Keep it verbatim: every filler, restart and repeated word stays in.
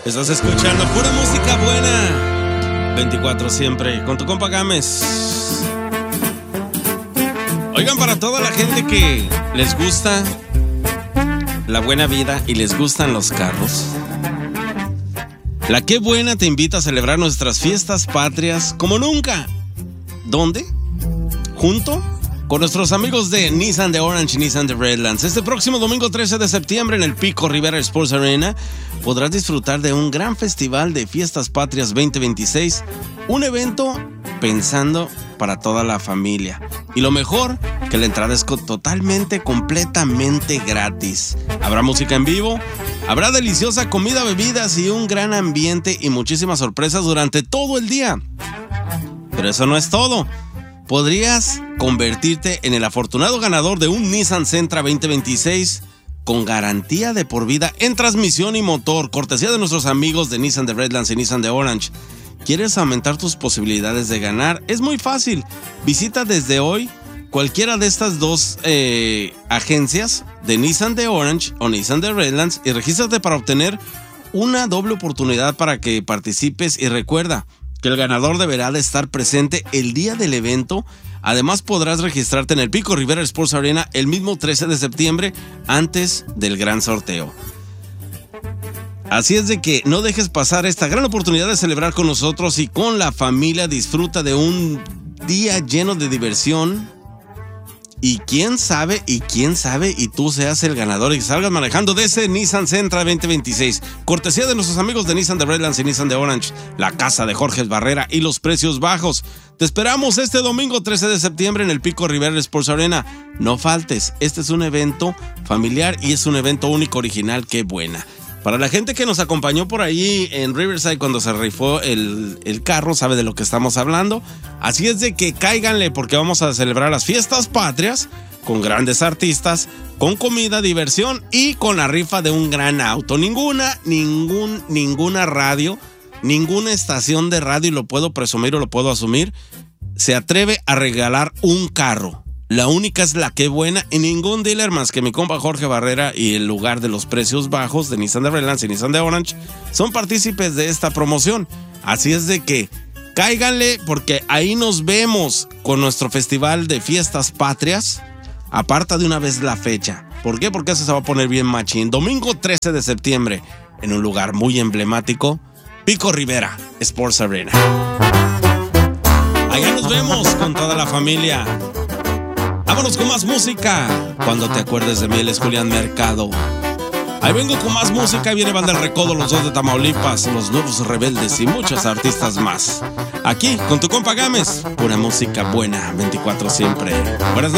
Estás escuchando pura música buena. veinticuatro siempre, con tu compa Gámez. Oigan, para toda la gente que les gusta la buena vida y les gustan los carros, la Qué Buena te invita a celebrar nuestras fiestas patrias como nunca. ¿Dónde? Junto con nuestros amigos de Nissan de Orange y Nissan de Redlands. Este próximo domingo trece de septiembre en el Pico Rivera Sports Arena podrás disfrutar de un gran festival de Fiestas Patrias veinte veintiséis, un evento pensando para toda la familia. Y lo mejor, que la entrada es totalmente, completamente gratis. Habrá música en vivo, habrá deliciosa comida, bebidas y un gran ambiente y muchísimas sorpresas durante todo el día. Pero eso no es todo. Podrías convertirte en el afortunado ganador de un Nissan Sentra veinte veintiséis con garantía de por vida en transmisión y motor, cortesía de nuestros amigos de Nissan de Redlands y Nissan de Orange. ¿Quieres aumentar tus posibilidades de ganar? Es muy fácil. Visita desde hoy cualquiera de estas dos eh, agencias de Nissan de Orange o Nissan de Redlands y regístrate para obtener una doble oportunidad para que participes. Y recuerda que el ganador deberá de estar presente el día del evento. Además, podrás registrarte en el Pico Rivera Sports Arena el mismo trece de septiembre, antes del gran sorteo. Así es de que no dejes pasar esta gran oportunidad de celebrar con nosotros y con la familia. Disfruta de un día lleno de diversión. Y quién sabe, y quién sabe, y tú seas el ganador y salgas manejando de ese Nissan Sentra veinte veintiséis. Cortesía de nuestros amigos de Nissan de Redlands y Nissan de Orange, la casa de Jorge Barrera y los precios bajos. Te esperamos este domingo trece de septiembre en el Pico Rivera Sports Arena. No faltes, este es un evento familiar y es un evento único, original. Qué buena. Para la gente que nos acompañó por ahí en Riverside cuando se rifó el, el carro, sabe de lo que estamos hablando. Así es de que cáiganle, porque vamos a celebrar las fiestas patrias con grandes artistas, con comida, diversión y con la rifa de un gran auto. Ninguna, ningún, ninguna radio, ninguna estación de radio, y lo puedo presumir o lo puedo asumir, se atreve a regalar un carro. La única es la Qué Buena, y ningún dealer más que mi compa Jorge Barrera y el lugar de los precios bajos de Nissan de Redlands y Nissan de Orange son partícipes de esta promoción. Así es de que cáiganle, porque ahí nos vemos con nuestro festival de fiestas patrias. Aparta de una vez la fecha. ¿Por qué? Porque eso se va a poner bien machín. Domingo trece de septiembre en un lugar muy emblemático, Pico Rivera Sports Arena. Allá nos vemos con toda la familia. Vámonos con más música. Cuando te acuerdes de mí, él es Julián Mercado. Ahí vengo con más música. Viene Banda El Recodo, los dos de Tamaulipas, los Nuevos Rebeldes y muchos artistas más. Aquí con tu compa Gámez. Pura música buena, veinticuatro siempre. Buenas noches.